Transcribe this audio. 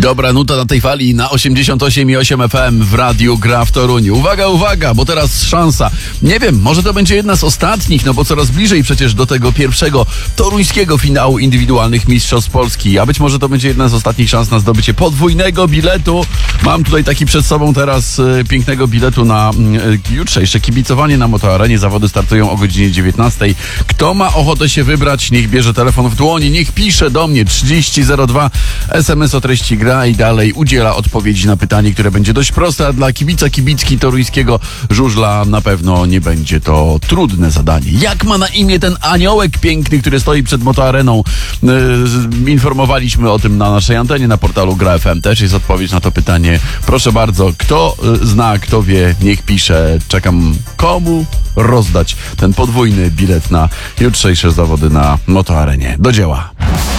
Dobra nuta na tej fali na 88,8 FM w Radiu Gra w Toruniu. Uwaga, uwaga, bo teraz szansa. Nie wiem, może to będzie jedna z ostatnich, no bo coraz bliżej przecież do tego pierwszego toruńskiego finału indywidualnych Mistrzostw Polski. A być może to będzie jedna z ostatnich szans na zdobycie podwójnego biletu. Mam tutaj taki przed sobą teraz pięknego biletu na jutrzejsze kibicowanie na Motoarenie. Zawody startują o godzinie 19. Kto ma ochotę się wybrać, niech bierze telefon w dłoni, niech pisze do mnie 3002, SMS o treści gra i dalej udziela odpowiedzi na pytanie, które będzie dość proste, a dla kibicki toruńskiego żużla na pewno nie będzie to trudne zadanie. Jak ma na imię ten aniołek piękny, który stoi przed Motoareną? Informowaliśmy o tym na naszej antenie, na portalu Gra FM też jest odpowiedź na to pytanie. Proszę bardzo, kto zna, kto wie, niech pisze. Czekam, komu rozdać ten podwójny bilet na jutrzejsze zawody na Motoarenie. Do dzieła.